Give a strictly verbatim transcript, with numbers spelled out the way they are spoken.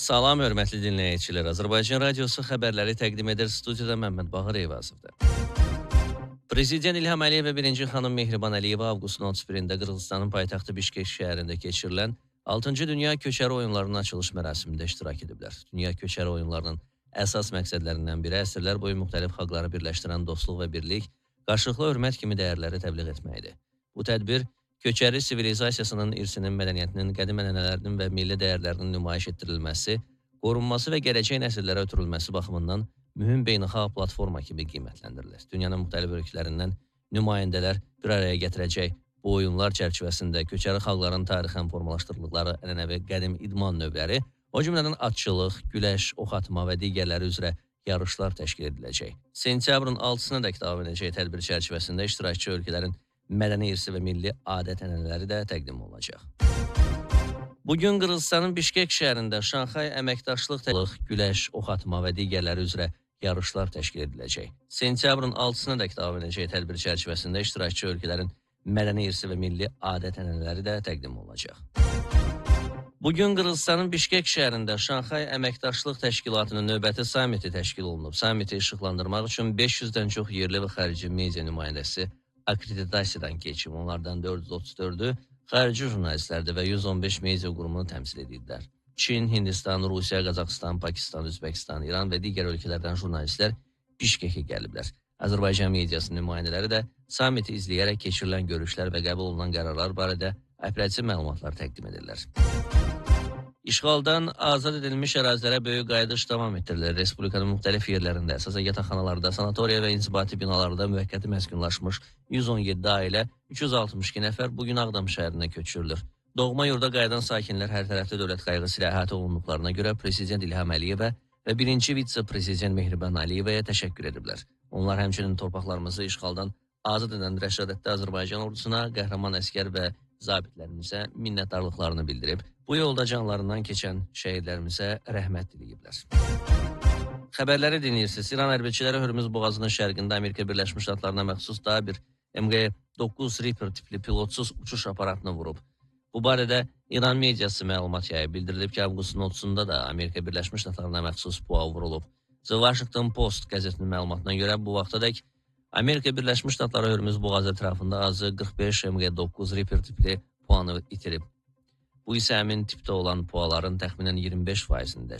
Salam, hörmətli dinləyicilər. Azərbaycan Radiosu xəbərləri təqdim edir. Studiyada Məmməd Bağır Eyvazovdur. Prezident İlham Əliyev və birinci xanım Mehriban Əliyeva avqustun otuz birində Qırğızstanın paytaxtı Bişkek şəhərində keçirilən altıncı Dünya Köçəri Oyunlarının açılış mərasimində iştirak ediblər. Dünya Köçəri Oyunlarının əsas məqsədlərindən biri əsrlər boyu müxtəlif xalqları birləşdirən dostluq və birlik, qarşılıqlı hörmət kimi dəyərləri təbliğ etməkdir. Bu tədbir, köçəri sivilizasiyasının irsinin, mədəniyyətinin, qədim ənənələrinin və milli dəyərlərinin nümayiş etdirilməsi, qorunması və gələcək nəsillərə ötürülməsi baxımından mühüm beynəlxalq platforma kimi qiymətləndirilir. Dünyanın müxtəlif ölkələrindən nümayəndələr bir araya gətirəcək bu oyunlar çərçivəsində köçəri xalqların tarixən formalaşdırıldıqları ənənəvi qədim idman növləri, o cümlədən atçılıq, güləş, ox atma və digərləri üzrə yarışlar təşkil ediləcək. Sentyabrın altısına dək davam edəcək tədbir çərçivəsində iştirakçı ölkələrin mədəni irsi və milli adət ənənələri də təqdim olunacaq. Bugün Qırğızstanın Bişkek şəhərində Şanxay əməkdaşlıq təbliğ, güləş, ox atma və digərləri üzrə yarışlar təşkil ediləcək. Sentyabrın altısına dək davam edəcək tədbir çərçivəsində iştirakçı ölkələrin mədəni irsi və milli adət ənənələri də təqdim olunacaq. Bugün Qırğızstanın Bişkek şəhərində Şanxay əməkdaşlıq təşkilatının növbəti samiti təşkil olunub. Samiti işıqlandırmaq üçün beş yüzdən çox yerli və xarici media nümayəndəsi akreditasiyadan keçib. Onlardan dörd yüz otuz dördü xarici jurnalistlərdir və yüz on beş media qurumunu təmsil edirlər. Çin, Hindistan, Rusiya, Qazaxıstan, Pakistan, Özbəkistan, İran və digər ölkələrdən jurnalistlər Bişkekə gəliblər. Azərbaycan mediasının nümayəndələri də samiti izləyərək keçirilən görüşlər və qəbul olunan qərarlar barədə operativ məlumatlar təqdim edirlər. İşğaldan azad edilmiş ərazilərə böyük qayıdış davam etdirilir. Respublikanın müxtəlif yerlərində, əsasən yataqxanalarda, sanatoriya və inzibati binalarda müvəqqəti məskunlaşmış yüz on yeddi ailə, üç yüz altmış iki nəfər bugün Ağdam şəhərinə köçürülür. Doğma yurda qayıdan sakinlər hər tərəfli dövlət qayğısı ilə əhatə olunduqlarına görə Prezident İlham Əliyevə və birinci vitse-prezident Mehriban Əliyevəyə təşəkkür ediblər. Onlar həmçinin torpaqlarımızı işğaldan azad edən rəşadətli Azərbaycan ordusuna, qəhrəman əskər və zabitlərimizə minnətdarlıqlarını bildirib, bu yolda canlarından keçən şəhidlərimizə rəhmət diləyiblər. Xəbərləri dinləyirsiniz. İran hərbçiləri Hörmüz boğazının şərqində Amerika Birləşmiş Ştatlarına məxsus daha bir M Q doqquz Reaper tipli pilotsuz uçuş aparatını vurub. Bu barədə İran mediası məlumat yayıb, bildirilib ki, avqustun otuzunda da Amerika Birləşmiş Ştatlarına məxsus PUA vurulub. The Washington Post qəzetinin məlumatına görə bu vaxtadək Amerika Birləşmiş Ştatları Hörmüz boğazı ətrafında azı qırx beş M Q doqquz Reaper tipli puanı itirib. Bu isə həmin tipdə olan puaların təxminən iyirmi beş faizində